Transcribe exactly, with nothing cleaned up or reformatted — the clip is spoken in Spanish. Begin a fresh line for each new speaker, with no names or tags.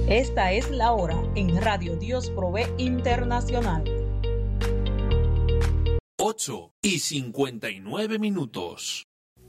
Esta es la hora en Radio Dios Provee Internacional.
ocho y cincuenta y nueve minutos.